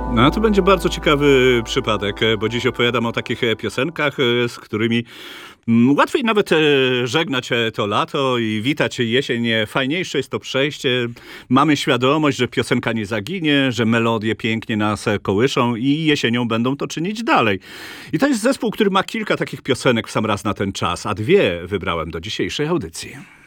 No to będzie bardzo ciekawy przypadek, bo dziś opowiadam o takich piosenkach, z którymi łatwiej nawet żegnać to lato i witać jesień. Fajniejsze jest to przejście. Mamy świadomość, że piosenka nie zaginie, że melodie pięknie nas kołyszą i jesienią będą to czynić dalej. I to jest zespół, który ma kilka takich piosenek w sam raz na ten czas, a dwie wybrałem do dzisiejszej audycji.